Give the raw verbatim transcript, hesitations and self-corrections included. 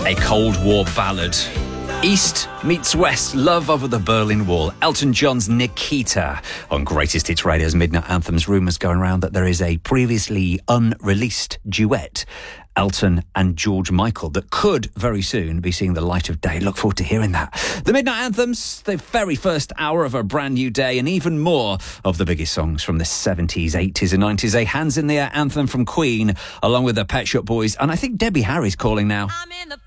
A Cold War ballad. East meets West, love over the Berlin Wall. Elton John's Nikita on Greatest Hits Radio's Midnight Anthems. Rumours going around that there is a previously unreleased duet, Elton and George Michael, that could very soon be seeing the light of day. Look forward to hearing that. The Midnight Anthems, the very first hour of a brand new day, and even more of the biggest songs from the seventies, eighties and nineties. A Hands in the Air anthem from Queen, along with the Pet Shop Boys. And I think Debbie Harry's calling now. I'm in the